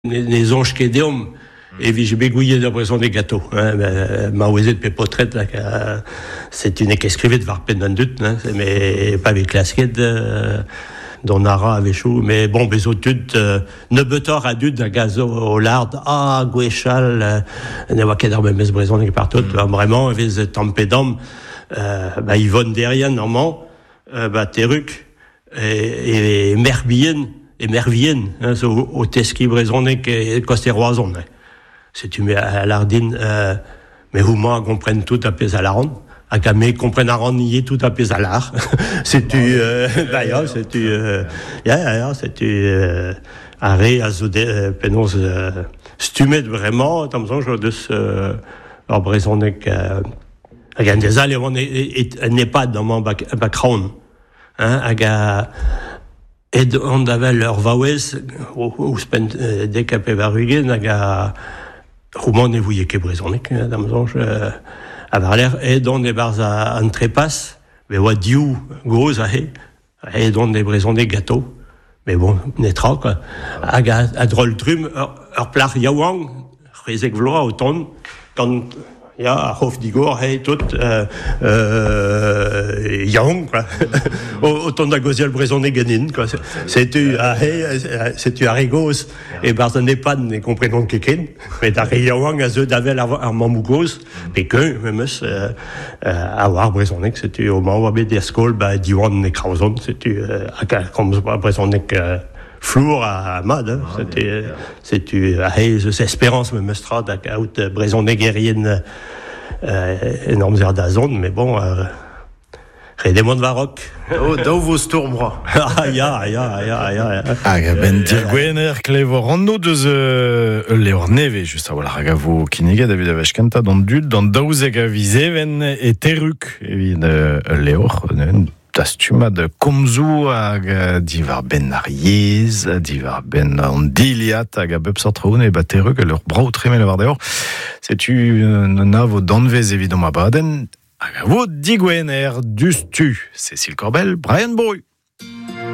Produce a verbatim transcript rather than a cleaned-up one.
les anges qui deom et vi j'ai begouillé d'après son des gâteaux hein ma oisette pe portrait là c'est une qu'écrivait de var pendant hein mais pas avec la skate dans Nara avec chou mais bon les autres euh, ne betor à dud à gazo au lard ah guéchal ne va qu'être même mes braisons qui partout mm. Vraiment les tempédom euh, bah Yvonne derrière normalement euh, bah Terruc et, et Merbien et Mervienne hein, au, au teski braisonné que coster roison hein. Si tu mets à lardine euh, mais où moi comprenne tout à pèse à la ronde à camé comprenne à rendre tout à pèse à l'art c'est tu euh, d'ailleurs c'est tu euh, ya ya c'est tu euh, arrêt à zodé pénose euh, stumé vraiment comme ça je de ce alors braisonné que again des allées on n'est pas dans mon background hein aga et on avait leur vawes ou spend des capé varugué naga roman ne voyait que braisonné dans zonge avoir l'air et dans des bars à entrepasse mais what you goes ahe et dans des braisonné gâteaux mais bon netra quoi aga à drôle drum leur plat yawang rezek vloa automne quand ja hof digor hey tout euh euh young quoi autant de gosiel braisonné ganin quoi c'est tu ah hey c'est tu arigos et barzoné pas ne comprenons que ken mais d'arigawang à ze d'avel à mamougos mais que même euh avoir braisonné que c'est tu au moment où des school bah diwan ne crauson c'est tu comme braisonné que flour à mode hein. C'était c'est tu hey ces espérances me mestrad à out braisonné guerrienne euh, énormes airs d'azone mais bon euh, des mondes baroques oh dans vos tourmrois ah ya ya ya ya ah ben dir gwener clever rando de Léor Neve juste à voilà gavo kiniga David Aveshkanta dans dud dans dauzega viseven et Terruc évidemment Léor Tastuma de Komzu hag divar ben ariez, divar ben andiliat hag a bep sortraoun e batereux que leur brau tremel war dehors. C'est-tu navo danvez évidemment baden hag a vo digwener dustu. Cécile Corbel, Brian Boru.